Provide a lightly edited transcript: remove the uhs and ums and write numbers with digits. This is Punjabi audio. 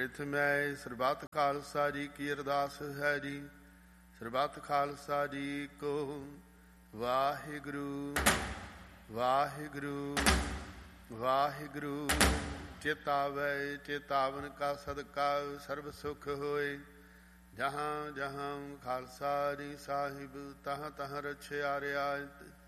ਪ੍ਰਿਥਮੈ ਸਰਬੱਤ ਖਾਲਸਾ ਜੀ ਕੀ ਅਰਦਾਸ ਹੈ ਜੀ। ਸਰਬੱਤ ਖਾਲਸਾ ਜੀ ਕੋ ਵਾਹਿਗੁਰੂ ਵਾਹਿਗੁਰੂ ਵਾਹਿਗੁਰੂ। ਚੇਤਾਵੈ ਚੇਤਾਵਨ ਕਾ ਸਦਕਾ ਸਰਬ ਸੁਖ ਹੋਏ। ਜਹਾਂ ਜਹਾਂ ਖਾਲਸਾ ਜੀ ਸਾਹਿਬ ਤਹਾਂ ਤਹਾਂ ਰਛਿਆ ਰਿਆਇਤ।